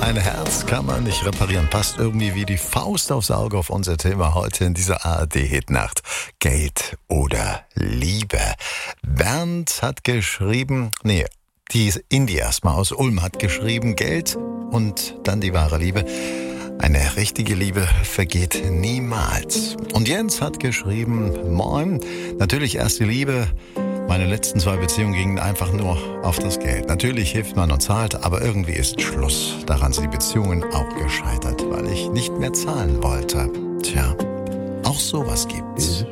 Ein Herz kann man nicht reparieren. Passt irgendwie wie die Faust aufs Auge auf unser Thema heute in dieser ARD-Hitnacht. Geld oder Liebe. Bernd hat geschrieben, die Indie erstmal aus Ulm hat geschrieben, Geld und dann die wahre Liebe. Eine richtige Liebe vergeht niemals. Und Jens hat geschrieben, moin, natürlich erst die Liebe. Meine letzten 2 Beziehungen gingen einfach nur auf das Geld. Natürlich hilft man und zahlt, aber irgendwie ist Schluss. Daran sind die Beziehungen auch gescheitert, weil ich nicht mehr zahlen wollte. Tja, auch sowas gibt's.